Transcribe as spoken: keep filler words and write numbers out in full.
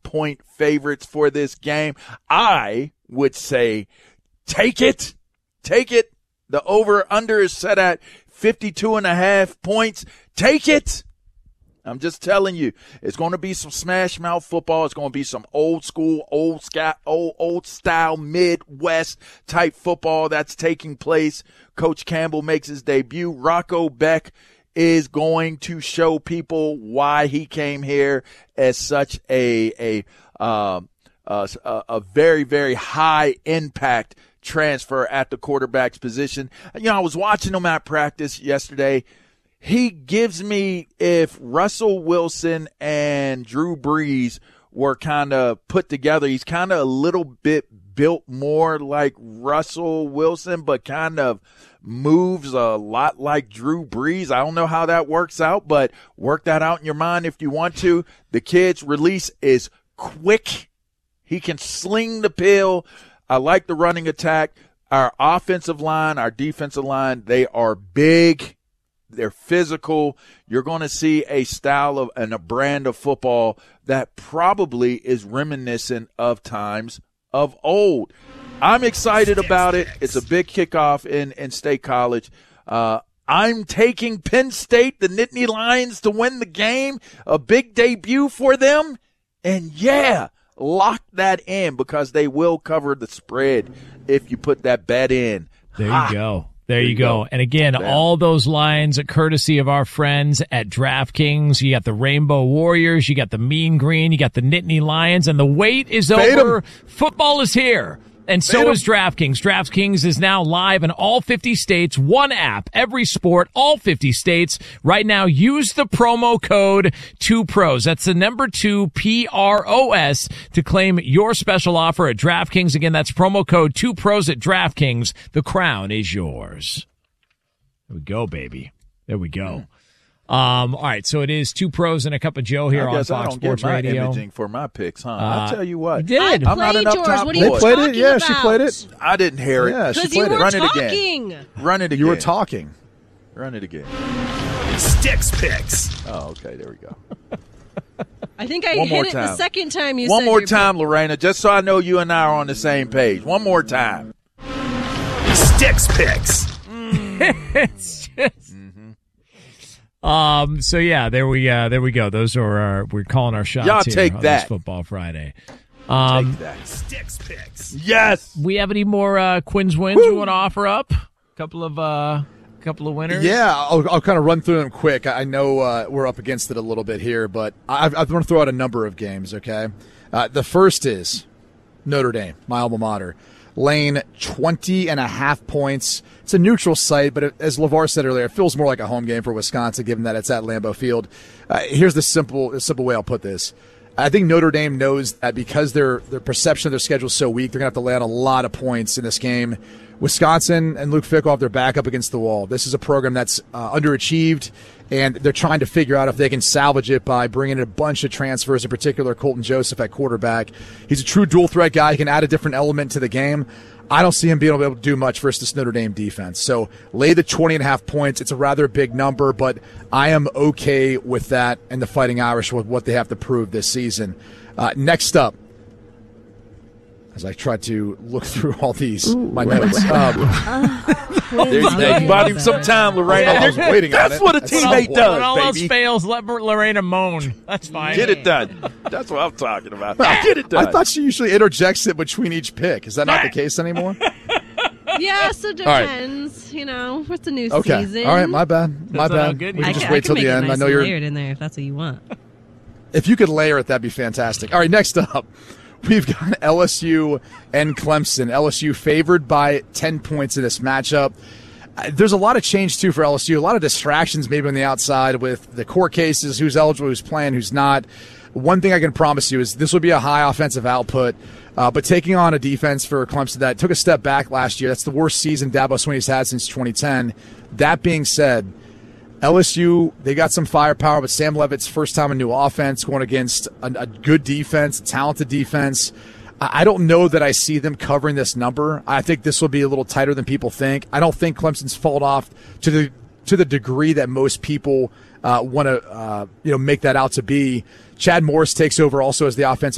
point favorites for this game. I would say take it. Take it. The over-under is set at fifty-two and a half points. Take it. I'm just telling you, it's going to be some smash mouth football. It's going to be some old school, old sky, old old style, Midwest type football that's taking place. Coach Campbell makes his debut. Rocco Beck is going to show people why he came here as such a a uh, a, a very very high impact transfer at the quarterback's position. You know, I was watching him at practice yesterday. He gives me, if Russell Wilson and Drew Brees were kind of put together, he's kind of a little bit built more like Russell Wilson, but kind of moves a lot like Drew Brees. I don't know how that works out, but work that out in your mind if you want to. The kid's release is quick. He can sling the pill. I like the running attack. Our offensive line, our defensive line, they are big. They're physical. You're going to see a style of and a brand of football that probably is reminiscent of times of old. I'm excited about it. It's a big kickoff in, in State College. Uh, I'm taking Penn State, the Nittany Lions, to win the game. A big debut for them. And, yeah, lock that in because they will cover the spread if you put that bet in. There you ah. go. There you go. And again, Damn. all those lines, courtesy of our friends at DraftKings. You got the Rainbow Warriors, you got the Mean Green, you got the Nittany Lions, and the wait is Fade over. Em. Football is here. And so Fade is em. DraftKings. DraftKings is now live in all fifty states. One app, every sport, all fifty states. Right now, use the promo code two pros. That's the number two, P R O S, to claim your special offer at DraftKings. Again, that's promo code two pros at DraftKings. The crown is yours. There we go, baby. There we go. Um, all right, so it is two pros and a cup of Joe here on Fox Sports Radio. I don't get my imaging for my picks, huh? Uh, I'll tell you what. You did. I I'm not enough yours. top What are you boy. They played it? Yeah, about? she played it. I didn't hear it. Yeah, she Because played you it. were Run it talking. again. Run it again. You were talking. Run it again. Sticks Picks. Oh, okay, there we go. I think I One hit more it time. the second time you One said more your time, Lorena, just so I know you and I are on the same page. One more time. Sticks Picks. It's just... Um. So yeah, there we uh, there we go. Those are our, we're calling our shots. Y'all here take on that. this Football Friday. Um. Take that. Sticks Picks. Yes. We have any more uh, Quinn's wins Woo! we want to offer up? A couple of uh, couple of winners. Yeah, I'll, I'll kind of run through them quick. I know uh, we're up against it a little bit here, but I, I want to throw out a number of games, okay? Uh, the first is Notre Dame, my alma mater. Lane, twenty and a half points. It's a neutral site, but it, as LeVar said earlier, it feels more like a home game for Wisconsin, given that it's at Lambeau Field. Uh, here's the simple the simple way I'll put this. I think Notre Dame knows that because their their perception of their schedule is so weak, they're going to have to lay on a lot of points in this game. Wisconsin and Luke Fickell have their back up against the wall. This is a program that's uh, underachieved, and they're trying to figure out if they can salvage it by bringing in a bunch of transfers, in particular Colton Joseph at quarterback. He's a true dual-threat guy. He can add a different element to the game. I don't see him being able to do much versus this Notre Dame defense. So lay the twenty and a half points. It's a rather big number, but I am okay with that and the Fighting Irish with what they have to prove this season. Uh, next up, as I try to look through all these, Ooh, my notes. Um, There's you bought him some time, Lorena. I was waiting on That's it. what a That's teammate When does, all else baby. fails, let Lorena moan. That's fine. Get it done. That's what I'm talking about. Get it done. I thought she usually interjects it between each pick. Is that not the case anymore? Yeah, so it depends. Right. You know, it's a new okay. season. All right, my bad. My That's bad. good. We can I just can, wait I can till make the it end. nice I know and you're. layered in there if that's what you want. If you could layer it, that'd be fantastic. All right, next up, we've got L S U and Clemson. L S U favored by ten points in this matchup. There's a lot of change, too, for L S U. A lot of distractions maybe on the outside with the court cases, who's eligible, who's playing, who's not. One thing I can promise you is this will be a high offensive output, uh, but taking on a defense for Clemson that took a step back last year, that's the worst season Dabo Swinney's had since twenty ten. That being said, L S U, they got some firepower, but Sam Leavitt's first time in new offense going against a, a good defense, a talented defense. I don't know that I see them covering this number. I think this will be a little tighter than people think. I don't think Clemson's fallen off to the to the degree that most people uh, want to uh, you know make that out to be. Chad Morris takes over also as the offensive